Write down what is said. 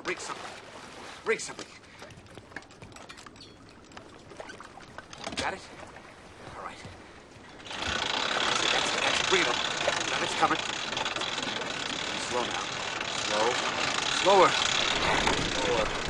Bring something. Bring something. Got it? All right. That's it. Bring it up. Now it's coming. Slow now. Slow. Slower. Slower.